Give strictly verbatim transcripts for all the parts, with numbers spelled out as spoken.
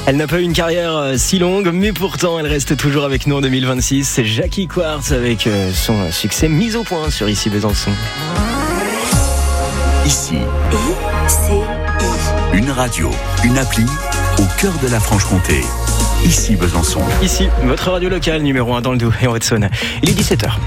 Elle n'a pas eu une carrière si longue, mais pourtant elle reste toujours avec nous en deux mille vingt-six. C'est Jackie Quartz avec son succès Mise au point sur Ici Besançon. Ici, I, C, I. Une radio, une appli au cœur de la Franche-Comté. Ici Besançon. Ici, votre radio locale numéro un dans le Doubs et en Haute-Saône. Il est dix-sept heures.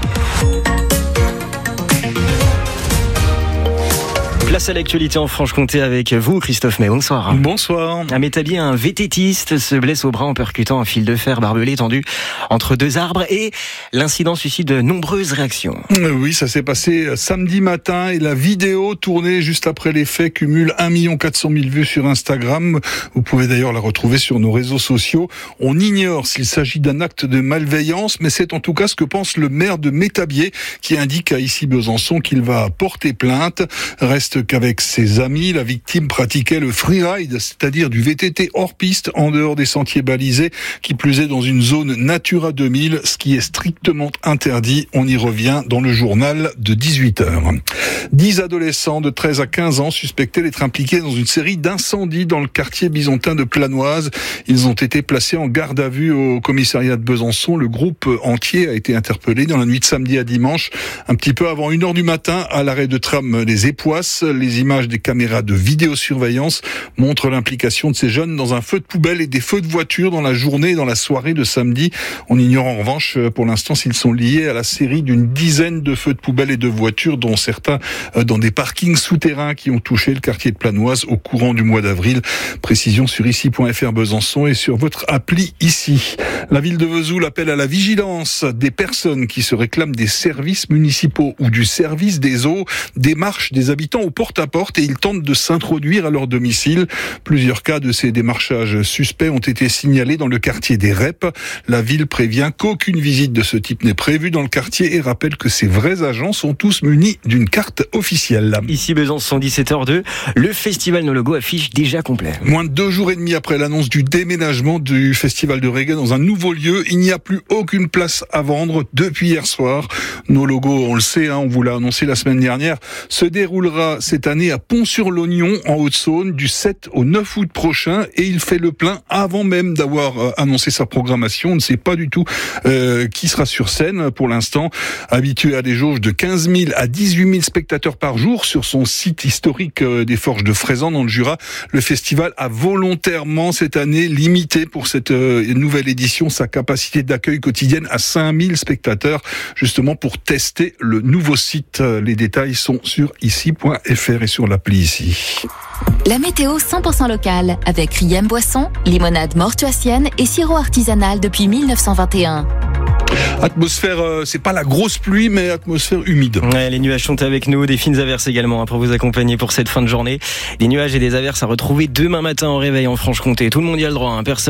Place à l'actualité en Franche-Comté avec vous, Christophe May. Bonsoir. Bonsoir. À Métabier, un vététiste se blesse au bras en percutant un fil de fer barbelé tendu entre deux arbres et l'incident suscite de nombreuses réactions. Oui, ça s'est passé samedi matin et la vidéo tournée juste après les faits cumule un million quatre cent mille vues sur Instagram. Vous pouvez d'ailleurs la retrouver sur nos réseaux sociaux. On ignore s'il s'agit d'un acte de malveillance, mais c'est en tout cas ce que pense le maire de Métabier qui indique à Ici Besançon qu'il va porter plainte. Reste qu'avec ses amis, la victime pratiquait le freeride, c'est-à-dire du V T T hors piste, en dehors des sentiers balisés, qui plus est dans une zone Natura deux mille, ce qui est strictement interdit. On y revient dans le journal de dix-huit heures. Dix adolescents de treize à quinze ans suspectés d'être impliqués dans une série d'incendies dans le quartier byzantin de Planoise. Ils ont été placés en garde à vue au commissariat de Besançon. Le groupe entier a été interpellé dans la nuit de samedi à dimanche, un petit peu avant une heure du matin, à l'arrêt de tram Les Époisses. Les images des caméras de vidéosurveillance montrent l'implication de ces jeunes dans un feu de poubelle et des feux de voiture dans la journée et dans la soirée de samedi. On ignore en revanche pour l'instant s'ils sont liés à la série d'une dizaine de feux de poubelle et de voitures, dont certains dans des parkings souterrains qui ont touché le quartier de Planoise au courant du mois d'avril. Précision sur ici point f r Besançon et sur votre appli Ici. La ville de Vesoul appelle à la vigilance des personnes qui se réclament des services municipaux ou du service des eaux. Démarche des habitants au porte-à-porte et ils tentent de s'introduire à leur domicile. Plusieurs cas de ces démarchages suspects ont été signalés dans le quartier des Reps. La ville prévient qu'aucune visite de ce type n'est prévue dans le quartier et rappelle que ces vrais agents sont tous munis d'une carte officielle. Ici Besançon, dix-sept heures deux, le festival No Logo affiche déjà complet. Moins de deux jours et demi après l'annonce du déménagement du festival de reggae dans un nouveau lieu, il n'y a plus aucune place à vendre depuis hier soir. No Logo, on le sait, hein, on vous l'a annoncé la semaine dernière, se déroulera cette année à Pont-sur-Lognon, en Haute-Saône, du sept au neuf août prochain, et il fait le plein avant même d'avoir euh, annoncé sa programmation. On ne sait pas du tout euh, qui sera sur scène pour l'instant. Habitué à des jauges de quinze mille à dix-huit mille spectateurs par jour sur son site historique euh, des Forges de Frézan dans le Jura, le festival a volontairement cette année limité pour cette euh, nouvelle édition sa capacité d'accueil quotidienne à cinq mille spectateurs, justement pour tester le nouveau site. Les détails sont sur ici point f r et sur l'appli Ici. La météo cent pour cent locale avec Riem Boisson, limonade mortuacienne et sirop artisanal depuis mille neuf cent vingt et un. Atmosphère, euh, c'est pas la grosse pluie, mais atmosphère humide. Ouais, les nuages sont avec nous, des fines averses également hein, pour vous accompagner pour cette fin de journée. Des nuages et des averses à retrouver demain matin au réveil en Franche-Comté. Tout le monde y a le droit, hein, personne